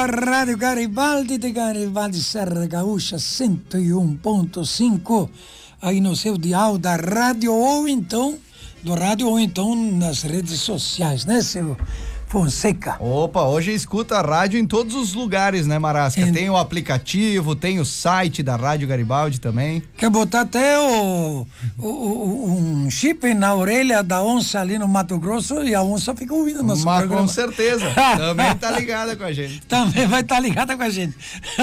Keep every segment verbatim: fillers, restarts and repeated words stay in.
Rádio Garibaldi de Garibaldi, Serra Gaúcha, cento e um ponto cinco, aí no seu dial da rádio ou então, do rádio ou então nas redes sociais, né, seu Fonseca? Opa, hoje escuta a rádio em todos os lugares, né, Marasca? Em... Tem o aplicativo, tem o site da Rádio Garibaldi também. Quer botar até o, o, o, um chip na orelha da onça ali no Mato Grosso e a onça fica ouvindo nosso Mas programa. Com certeza, também tá ligada com a gente. Também vai estar tá ligada com a gente.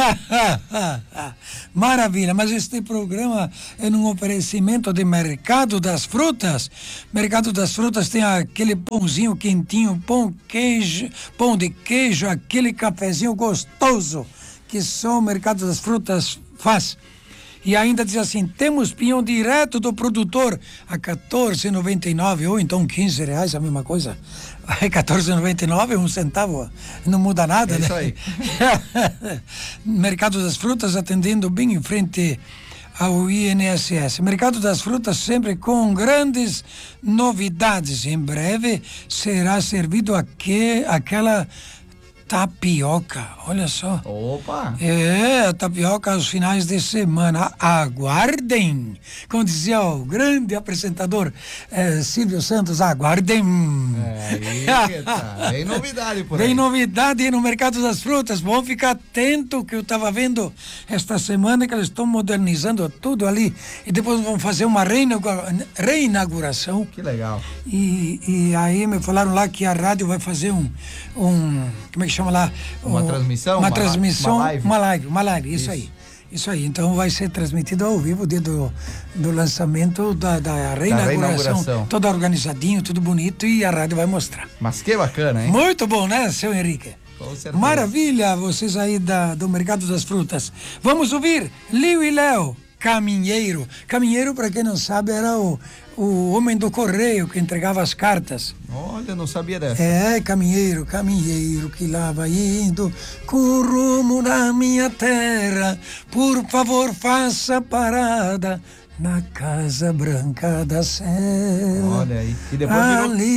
Maravilha, mas este programa é num oferecimento de Mercado das Frutas. Mercado das Frutas tem aquele pãozinho quentinho, pão queijo, pão de queijo, aquele cafezinho gostoso que só o Mercado das Frutas faz. E ainda diz assim, temos pinhão direto do produtor a quatorze reais e noventa e nove centavos, ou então quinze reais, a mesma coisa. quatorze reais e noventa e nove centavos, um centavo, não muda nada, é né? Isso aí. Mercado das Frutas atendendo bem em frente ao I N S S. Mercado das Frutas sempre com grandes novidades. Em breve será servido aqui, aquela tapioca, olha só. Opa! É, a tapioca aos finais de semana. Aguardem! Como dizia o grande apresentador eh, Silvio Santos, aguardem! É, aí, tá. Vem novidade por aí. Vem novidade no Mercado das Frutas. Bom ficar atento, que eu estava vendo esta semana que eles estão modernizando tudo ali. E depois vão fazer uma reinauguração. Que legal. E, e aí me falaram lá que a rádio vai fazer um, um como é que chama lá? Uma um, transmissão? Uma, uma transmissão, uma live. uma live, uma live, isso, isso aí. Isso aí, então vai ser transmitido ao vivo dia do, do lançamento da, da, reinauguração, da reinauguração. Todo organizadinho, tudo bonito e a rádio vai mostrar. Mas que bacana, hein? Muito bom, né, seu Henrique? Com certeza. Maravilha, vocês aí da, do Mercado das Frutas. Vamos ouvir Liu e Léo, Caminheiro. Caminheiro, para quem não sabe, era o, o homem do correio que entregava as cartas. Olha, não sabia dessa. É, caminheiro, caminheiro que lá vai indo com rumo na minha terra. Por favor, faça parada na Casa Branca da Serra. Olha aí. E depois virou... Ali